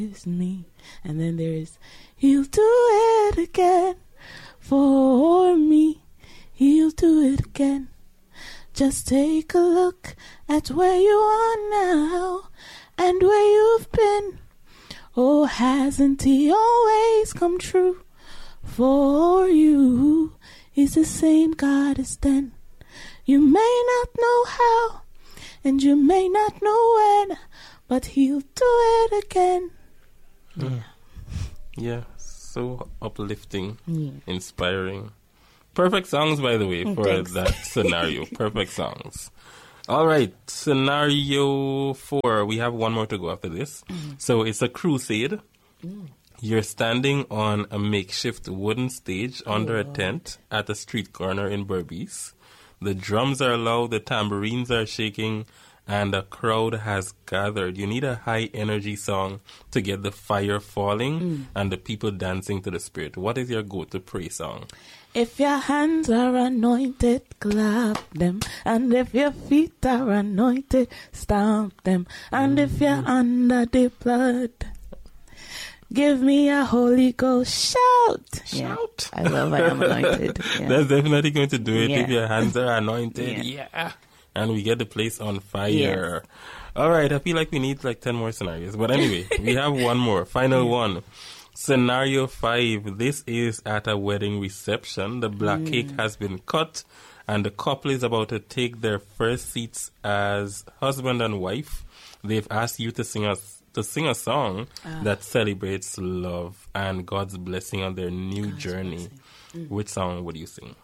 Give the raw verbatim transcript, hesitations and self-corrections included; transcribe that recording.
is me. And then there is, he'll do it again for me. He'll do it again. Just take a look at where you are now and where you've been. Oh, hasn't he always come true for you? He's the same God as then. You may not know how, and you may not know when, but he'll do it again. Mm. Yeah, so uplifting, Yeah. inspiring. Perfect songs, by the way, for Thanks. that scenario. Perfect songs. All right, scenario four. We have one more to go after this. Mm. So it's a crusade. Mm. You're standing on a makeshift wooden stage under oh, a tent at a street corner in Berbice. The drums are loud, the tambourines are shaking, and a crowd has gathered. You need a high-energy song to get the fire falling mm. and the people dancing to the Spirit. What is your go-to praise song? If your hands are anointed, clap them. And if your feet are anointed, stomp them. And mm. if you're under the blood, give me a Holy Ghost shout. Shout. Yeah, I love I am anointed. Yeah. That's definitely going to do it. Yeah. If your hands are anointed. Yeah. yeah. And we get the place on fire. Yes. All right. I feel like we need like ten more scenarios. But anyway, we have one more. Final yeah. one. Scenario five. This is at a wedding reception. The black mm. cake has been cut and the couple is about to take their first seats as husband and wife. They've asked you to sing us to sing a song uh. that celebrates love and God's blessing on their new God's journey. Mm. Which song would you sing?